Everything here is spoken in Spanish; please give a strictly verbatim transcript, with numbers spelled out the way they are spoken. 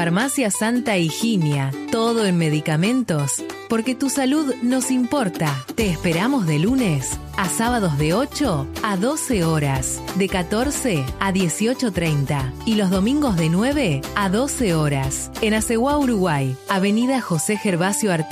Farmacia Santa Higinia, todo en medicamentos, porque tu salud nos importa. Te esperamos de lunes a sábados de ocho a doce horas, de catorce a dieciocho treinta y los domingos de nueve a doce horas. En Aceguá, Uruguay, Avenida José Gervasio Artigas.